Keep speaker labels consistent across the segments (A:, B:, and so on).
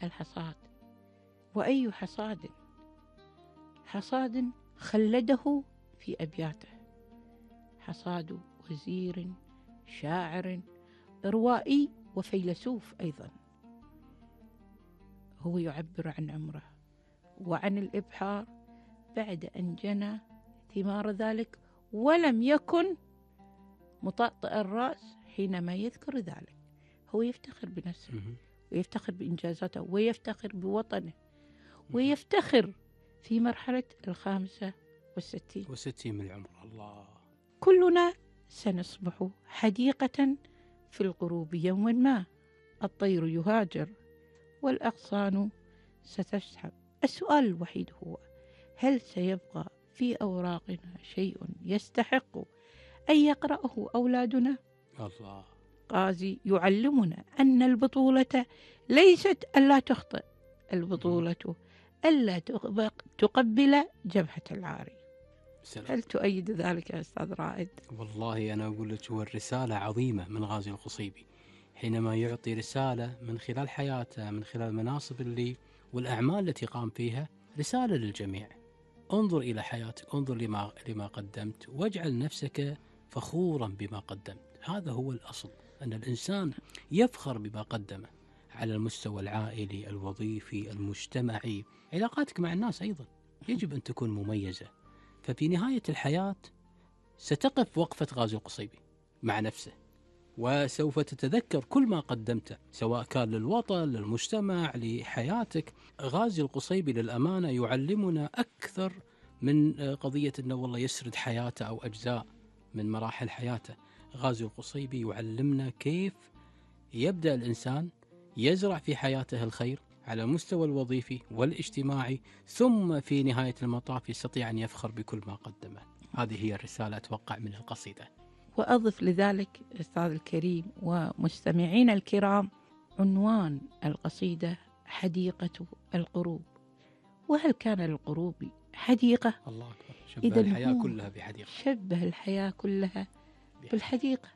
A: الحصاد. وأي حصاد؟ حصاد خلده في أبياته، حصاد وزير شاعر روائي وفيلسوف أيضا، هو يعبر عن عمره وعن الإبحار بعد أن جنى ثمار ذلك، ولم يكن مطأطئ الرأس حينما يذكر ذلك. هو يفتخر بنفسه ويفتخر بإنجازاته ويفتخر بوطنه ويفتخر في مرحلة 65
B: من العمر. الله.
A: كلنا سنصبح حديقة في الغروب يوما ما، الطير يهاجر والأغصان ستسحب. السؤال الوحيد هو: هل سيبقى في أوراقنا شيء يستحق أن يقرأه أولادنا؟
B: الله.
A: غازي يعلمنا أن البطولة ليست ألا تخطئ، البطولة ألا تقبل جبهة العاري.
B: سلام.
A: هل تؤيد ذلك يا أستاذ رائد؟
B: والله أنا أقول لك هو الرسالة عظيمة من غازي القصيبي حينما يعطي رسالة من خلال حياته، من خلال المناصب اللي والأعمال التي قام فيها، رسالة للجميع. انظر إلى حياتك، انظر لما قدمت، واجعل نفسك فخورا بما قدمت. هذا هو الأصل، أن الإنسان يفخر بما قدمه على المستوى العائلي، الوظيفي، المجتمعي. علاقاتك مع الناس أيضا يجب أن تكون مميزة. ففي نهاية الحياة ستقف وقفة غازي القصيبي مع نفسه، وسوف تتذكر كل ما قدمته، سواء كان للوطن، للمجتمع، لحياتك. غازي القصيبي للأمانة يعلمنا أكثر من قضية أنه والله يسرد حياته أو أجزاء من مراحل حياته. غازي القصيبي يعلمنا كيف يبدأ الإنسان يزرع في حياته الخير على المستوى الوظيفي والاجتماعي، ثم في نهاية المطاف يستطيع أن يفخر بكل ما قدمه. هذه هي الرسالة أتوقع من القصيدة.
A: وأضف لذلك أستاذ الكريم ومستمعين الكرام، عنوان القصيدة حديقة القروب. وهل كان للقروب حديقة؟
B: الله أكبر. شبه الحياة كلها بحديقة.
A: شبه الحياة كلها بالحديقة.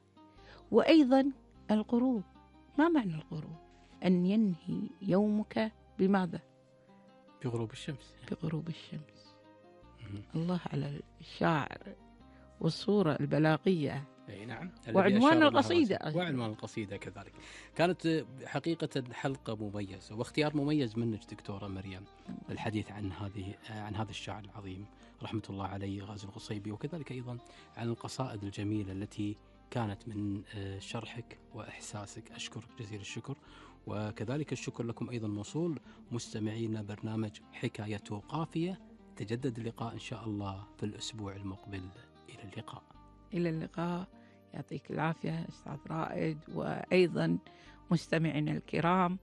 A: وأيضا القروب، ما معنى القروب؟ أن ينهي يومك بماذا؟
B: بغروب الشمس.
A: بغروب الشمس. الله على الشاعر والصورة البلاغية.
B: أي نعم.
A: وعنوان القصيدة.
B: وعنوان القصيدة كذلك كانت حقيقة حلقة مميزة واختيار مميز منك دكتورة مريم للحديث عن هذا الشاعر العظيم رحمة الله عليه غازي القصيبي، وكذلك أيضا عن القصائد الجميلة التي كانت من شرحك وإحساسك. أشكرك جزيل الشكر، وكذلك الشكر لكم أيضا موصول مستمعين برنامج حكاية قافية. تجدد اللقاء إن شاء الله في الأسبوع المقبل. إلى اللقاء.
A: إلى اللقاء. يعطيك العافية أستاذ رائد، وأيضا مستمعين الكرام،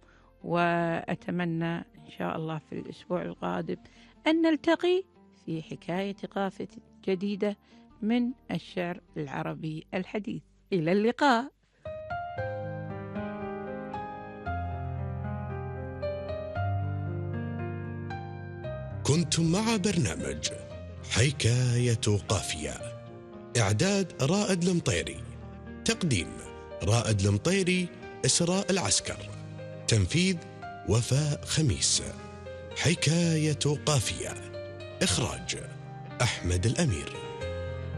A: وأتمنى إن شاء الله في الأسبوع القادم أن نلتقي في حكاية قافية جديدة من الشعر العربي الحديث. إلى اللقاء.
C: كنتم مع برنامج حكاية قافية، إعداد رائد المطيري، تقديم رائد المطيري، إسراء العسكر، تنفيذ وفاء خميس. حكاية قافية، إخراج أحمد الأمير.